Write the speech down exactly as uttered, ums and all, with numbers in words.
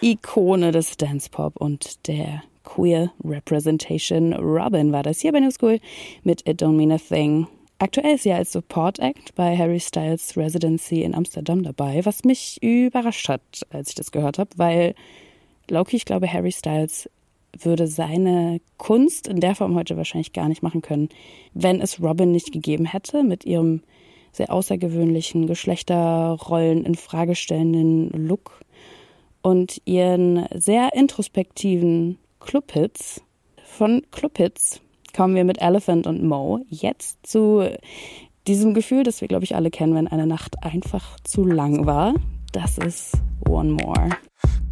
Ikone des Dance-Pop und der Queer Representation. Robyn war das hier bei New School mit It Don't Mean a Thing. Aktuell ist sie als Support Act bei Harry Styles Residency in Amsterdam dabei, was mich überrascht hat, als ich das gehört habe, weil Loki, ich glaube, Harry Styles würde seine Kunst in der Form heute wahrscheinlich gar nicht machen können, wenn es Robyn nicht gegeben hätte mit ihrem sehr außergewöhnlichen Geschlechterrollen in Frage stellenden Look und ihren sehr introspektiven Clubhits. Von Clubhits kommen wir mit Elephant und Mo jetzt zu diesem Gefühl, das wir, glaube ich, alle kennen, wenn eine Nacht einfach zu lang war. Das ist One More.